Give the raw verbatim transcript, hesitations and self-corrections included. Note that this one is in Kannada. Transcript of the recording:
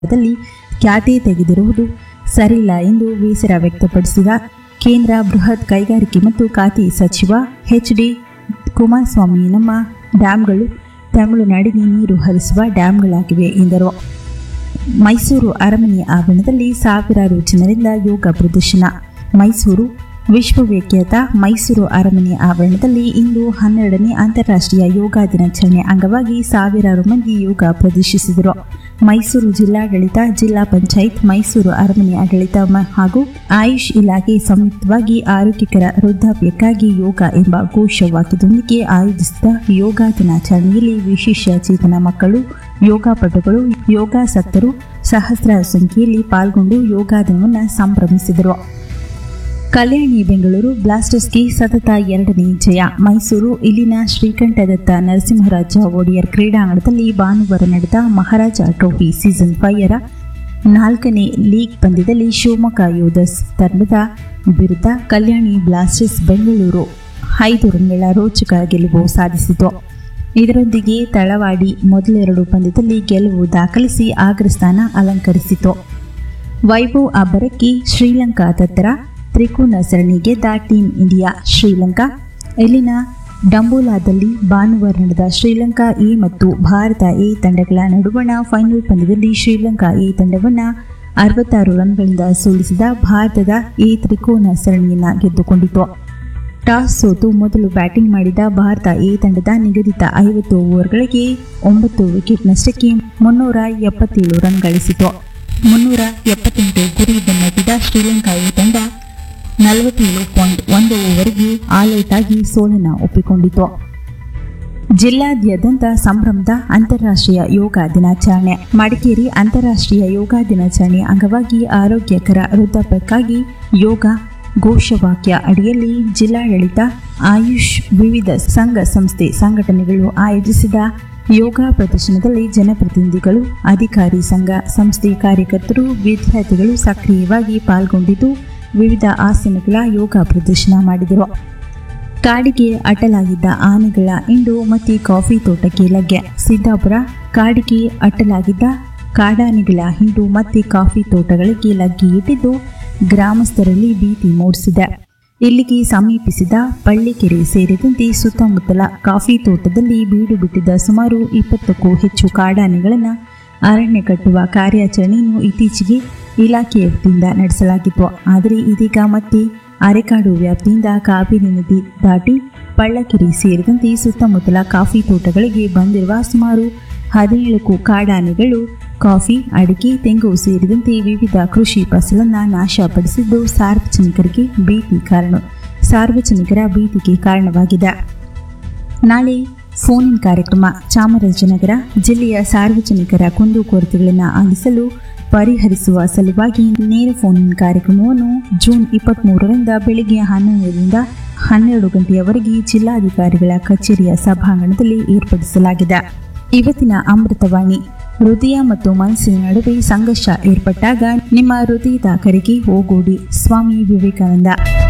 ದಲ್ಲಿ ಖ್ಯಾತಿ ತೆಗೆದಿರುವುದು ಸರಿಯಿಲ್ಲ ಎಂದು ಬೇಸರ ವ್ಯಕ್ತಪಡಿಸಿದ ಕೇಂದ್ರ ಬೃಹತ್ ಕೈಗಾರಿಕೆ ಮತ್ತು ಖಾತೆ ಸಚಿವ ಎಚ್ ಡಿ ಕುಮಾರಸ್ವಾಮಿ, ನಮ್ಮ ಡ್ಯಾಂಗಳು ತಮಿಳುನಾಡಿಗೆ ನೀರು ಹರಿಸುವ ಡ್ಯಾಂಗಳಾಗಿವೆ ಎಂದರು. ಮೈಸೂರು ಅರಮನೆ ಆವರಣದಲ್ಲಿ ಸಾವಿರಾರು ಜನರಿಂದ ಯೋಗ ಪ್ರದರ್ಶನ. ಮೈಸೂರು ವಿಶ್ವವಿಖ್ಯಾತ ಮೈಸೂರು ಅರಮನೆ ಆವರಣದಲ್ಲಿ ಇಂದು ಹನ್ನೆರಡನೇ ಅಂತಾರಾಷ್ಟ್ರೀಯ ಯೋಗ ದಿನಾಚರಣೆ ಅಂಗವಾಗಿ ಸಾವಿರಾರು ಮಂದಿ ಯೋಗ ಪ್ರದರ್ಶಿಸಿದರು. ಮೈಸೂರು ಜಿಲ್ಲಾಡಳಿತ, ಜಿಲ್ಲಾ ಪಂಚಾಯತ್, ಮೈಸೂರು ಅರಮನೆ ಆಡಳಿತ ಹಾಗೂ ಆಯುಷ್ ಇಲಾಖೆ ಸಂಯುಕ್ತವಾಗಿ ಆರೋಗ್ಯಕರ ವೃದ್ಧಾಪ್ಯಕ್ಕಾಗಿ ಯೋಗ ಎಂಬ ಘೋಷವಾಕ್ಯದೊಂದಿಗೆ ಆಯೋಜಿಸಿದ ಯೋಗ ದಿನಾಚರಣೆಯಲ್ಲಿ ವಿಶೇಷ ಚೇತನ ಮಕ್ಕಳು, ಯೋಗಪಟುಗಳು, ಯೋಗಾಸಕ್ತರು ಸಹಸ್ರ ಸಂಖ್ಯೆಯಲ್ಲಿ ಪಾಲ್ಗೊಂಡು ಯೋಗ ದಿನವನ್ನು ಸಂಭ್ರಮಿಸಿದರು. ಕಲ್ಯಾಣಿ ಬೆಂಗಳೂರು ಬ್ಲಾಸ್ಟರ್ಸ್ಗೆ ಸತತ ಎರಡನೇ ಜಯ. ಮೈಸೂರು ಇಲ್ಲಿನ ಶ್ರೀಕಂಠದತ್ತ ನರಸಿಂಹರಾಜ ಒಡೆಯರ್ ಕ್ರೀಡಾಂಗಣದಲ್ಲಿ ಭಾನುವಾರ ನಡೆದ ಮಹಾರಾಜ ಟ್ರೋಫಿ ಸೀಸನ್ ಫೈರ ನಾಲ್ಕನೇ ಲೀಗ್ ಪಂದ್ಯದಲ್ಲಿ ಶಿವಮೊಗ್ಗ ಯೋಧರ್ಸ್ ತಂಡದ ವಿರುದ್ಧ ಕಲ್ಯಾಣಿ ಬ್ಲಾಸ್ಟರ್ಸ್ ಬೆಂಗಳೂರು ಐದು ರನ್ಗಳ ರೋಚಕ ಗೆಲುವು ಸಾಧಿಸಿತು. ಇದರೊಂದಿಗೆ ತಳವಾಡಿ ಮೊದಲೆರಡು ಪಂದ್ಯದಲ್ಲಿ ಗೆಲುವು ದಾಖಲಿಸಿ ಅಗ್ರಸ್ಥಾನ ಅಲಂಕರಿಸಿತು. ವೈಭವ್ ಅಬ್ಬರಕ್ಕೆ ಶ್ರೀಲಂಕಾ ತತ್ತರ. ತ್ರಿಕೋನ ಸರಣಿ ಗೆದ್ದ ಟೀಂ ಇಂಡಿಯಾ. ಶ್ರೀಲಂಕಾ ಇಲ್ಲಿನ ಡಂಬೋಲಾದಲ್ಲಿ ಭಾನುವಾರ ನಡೆದ ಶ್ರೀಲಂಕಾ ಎ ಮತ್ತು ಭಾರತ ಎ ತಂಡಗಳ ನಡುವಣ ಫೈನಲ್ ಪಂದ್ಯದಲ್ಲಿ ಶ್ರೀಲಂಕಾ ಎ ತಂಡವನ್ನು ಅರವತ್ತಾರು ರನ್ಗಳಿಂದ ಸೋಲಿಸಿದ ಭಾರತದ ಎ ತ್ರಿಕೋನ ಸರಣಿಯನ್ನು ಗೆದ್ದುಕೊಂಡಿತು. ಟಾಸ್ ಸೋತು ಮೊದಲು ಬ್ಯಾಟಿಂಗ್ ಮಾಡಿದ ಭಾರತ ಎ ತಂಡದ ನಿಗದಿತ ಐವತ್ತು ಓವರ್ಗಳಿಗೆ ಒಂಬತ್ತು ವಿಕೆಟ್ ನಷ್ಟಕ್ಕೆ ಮುನ್ನೂರ ಎಪ್ಪತ್ತೇಳು ರನ್ ಗಳಿಸಿತು. ಮುನ್ನೂರ ಎಪ್ಪತ್ತೆಂಟು ಗುರಿ ಬೆನ್ನಟ್ಟಿದ ಶ್ರೀಲಂಕಾ ಎ ತಂಡ ನಲವತ್ತೇಳು ಪಾಯಿಂಟ್ ಒಂದು ಓವರ್ಗೆ ಆಲ್ಔಟ್ ಆಗಿ ಸೋಲನ್ನು ಒಪ್ಪಿಕೊಂಡಿತು. ಜಿಲ್ಲಾದ್ಯಂತ ಸಂಭ್ರಮದ ಅಂತಾರಾಷ್ಟ್ರೀಯ ಯೋಗ ದಿನಾಚರಣೆ. ಮಡಿಕೇರಿ ಅಂತಾರಾಷ್ಟ್ರೀಯ ಯೋಗ ದಿನಾಚರಣೆ ಅಂಗವಾಗಿ ಆರೋಗ್ಯಕರ ವೃದ್ಧಾಪ್ಯಕ್ಕಾಗಿ ಯೋಗ ಘೋಷವಾಕ್ಯ ಅಡಿಯಲ್ಲಿ ಜಿಲ್ಲಾಡಳಿತ, ಆಯುಷ್, ವಿವಿಧ ಸಂಘ ಸಂಸ್ಥೆ ಸಂಘಟನೆಗಳು ಆಯೋಜಿಸಿದ ಯೋಗ ಪ್ರದರ್ಶನದಲ್ಲಿ ಜನಪ್ರತಿನಿಧಿಗಳು, ಅಧಿಕಾರಿ ಸಂಘ ಸಂಸ್ಥೆ ಕಾರ್ಯಕರ್ತರು, ವಿದ್ಯಾರ್ಥಿಗಳು ಸಕ್ರಿಯವಾಗಿ ಪಾಲ್ಗೊಂಡಿದ್ದು ವಿವಿಧ ಆಸನಗಳ ಯೋಗ ಪ್ರದರ್ಶನ ಮಾಡಿದರು. ಕಾಡಿಗೆ ಅಟ್ಟಲಾಗಿದ್ದ ಆನೆಗಳ ಹಿಂಡು ಮತ್ತೆ ಕಾಫಿ ತೋಟಕ್ಕೆ ಲಗ್ಗೆ. ಸಿದ್ದಾಪುರ ಕಾಡಿಗೆ ಅಟ್ಟಲಾಗಿದ್ದ ಕಾಡಾನೆಗಳ ಹಿಂಡು ಮತ್ತೆ ಕಾಫಿ ತೋಟಗಳಿಗೆ ಲಗ್ಗೆ ಇಟ್ಟಿದ್ದು ಗ್ರಾಮಸ್ಥರಲ್ಲಿ ಭೀತಿ ಮೂಡಿಸಿದೆ. ಇಲ್ಲಿಗೆ ಸಮೀಪಿಸಿದ ಪಳ್ಳಿಕೆರೆ ಸೇರಿದಂತೆ ಸುತ್ತಮುತ್ತಲ ಕಾಫಿ ತೋಟದಲ್ಲಿ ಬೀಡು ಬಿಟ್ಟಿದ್ದ ಸುಮಾರು ಇಪ್ಪತ್ತಕ್ಕೂ ಹೆಚ್ಚು ಕಾಡಾನೆಗಳನ್ನು ಅರಣ್ಯ ಕಟ್ಟುವ ಕಾರ್ಯಾಚರಣೆಯನ್ನು ಇತ್ತೀಚೆಗೆ ಇಲಾಖೆಯ ವತಿಯಿಂದ ನಡೆಸಲಾಗಿತ್ತು. ಆದರೆ ಇದೀಗ ಮತ್ತೆ ಅರೆಕಾಡು ವ್ಯಾಪ್ತಿಯಿಂದ ಕಾವೇರಿ ನದಿ ದಾಟಿ ಪಳ್ಳಕೆರೆ ಸೇರಿದಂತೆ ಸುತ್ತಮುತ್ತಲ ಕಾಫಿ ತೋಟಗಳಿಗೆ ಬಂದಿರುವ ಸುಮಾರು ಹದಿನೇಳಕ್ಕೂ ಕಾಡಾನೆಗಳು ಕಾಫಿ, ಅಡಿಕೆ, ತೆಂಗು ಸೇರಿದಂತೆ ವಿವಿಧ ಕೃಷಿ ಫಸಲನ್ನು ನಾಶಪಡಿಸಿದ್ದು ಸಾರ್ವಜನಿಕರಿಗೆ ಭೀತಿ ಕಾರಣ ಸಾರ್ವಜನಿಕರ ಭೀತಿಗೆ ಕಾರಣವಾಗಿದೆ. ನಾಳೆ ಫೋನ್ ಇನ್ ಕಾರ್ಯಕ್ರಮ. ಚಾಮರಾಜನಗರ ಜಿಲ್ಲೆಯ ಸಾರ್ವಜನಿಕರ ಕುಂದುಕೊರತೆಗಳನ್ನು ಆಲಿಸಲು ಪರಿಹರಿಸುವ ಸಲುವಾಗಿ ನೇರ ಫೋನ್ ಇನ್ ಕಾರ್ಯಕ್ರಮವನ್ನು ಜೂನ್ ಇಪ್ಪತ್ತ್ಮೂರರಿಂದ ಬೆಳಗ್ಗೆ ಹನ್ನೊಂದರಿಂದ ಹನ್ನೆರಡು ಗಂಟೆಯವರೆಗೆ ಜಿಲ್ಲಾಧಿಕಾರಿಗಳ ಕಚೇರಿಯ ಸಭಾಂಗಣದಲ್ಲಿ ಏರ್ಪಡಿಸಲಾಗಿದೆ. ಇವತ್ತಿನ ಅಮೃತವಾಣಿ. ಹೃದಯ ಮತ್ತು ಮನಸ್ಸಿನ ನಡುವೆ ಸಂಘರ್ಷ ಏರ್ಪಟ್ಟಾಗ ನಿಮ್ಮ ಹೃದಯದ ಕರೆಗೆ ಹೋಗೋಡಿ. ಸ್ವಾಮಿ ವಿವೇಕಾನಂದ.